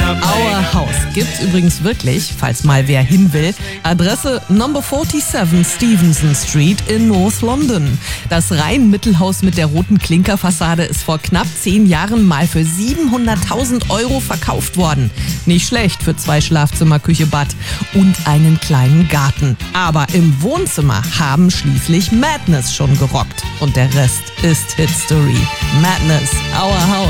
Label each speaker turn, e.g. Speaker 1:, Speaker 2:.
Speaker 1: Our House gibt's übrigens wirklich, falls mal wer hin will. Adresse Number 47 Stevenson Street in North London. Das Rhein-Mittelhaus mit der roten Klinkerfassade ist vor knapp 10 Jahren mal für 700.000 € verkauft worden. Nicht schlecht für 2 Schlafzimmer, Küche, Bad und einen kleinen Garten. Aber im Wohnzimmer haben schließlich Madness schon gerockt. Und der Rest ist History. Madness, Our House.